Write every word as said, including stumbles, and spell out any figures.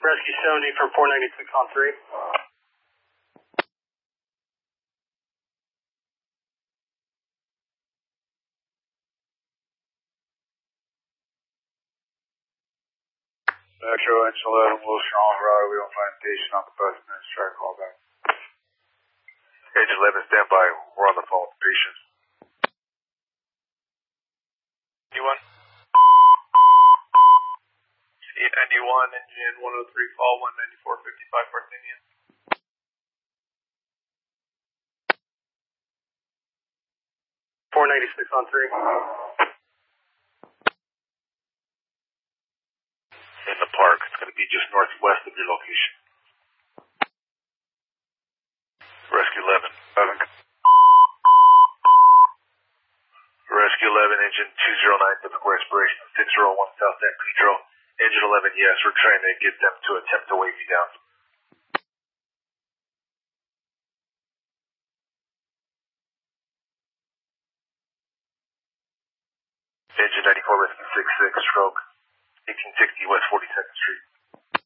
Rescue seventy for four ninety-six on three. Metro engine eleven, Wilson on Route, we don't find patient on the bus, minutes, try to call back. Engine eleven, stand by, we're on the phone with the patient. ninety-one. eight ninety-one, engine one oh three, call one ninety-four fifty-five, Parthenia. four ninety-six on three. In the park, it's going to be just northwest of your location. Rescue eleven. eleven. Rescue eleven, engine two oh nine, typical expiration six oh one South San Pedro. Engine eleven, yes, we're trying to get them to attempt to wave you down. Engine ninety-four, Rescue six six, stroke eighteen sixty West forty-second Street.